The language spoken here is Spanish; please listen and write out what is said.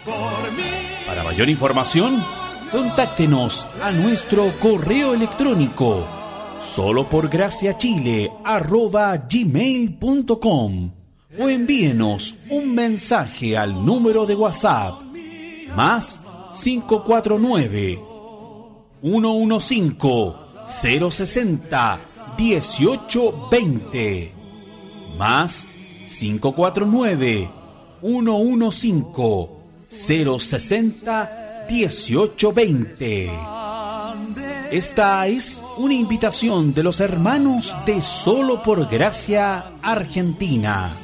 Para mayor información, contáctenos a nuestro correo electrónico soloporgraciachile@gmail.com o envíenos un mensaje al número de WhatsApp más 549 115 060 1820 más 549 115 060 1820. Esta es una invitación de los hermanos de Solo por Gracia Argentina.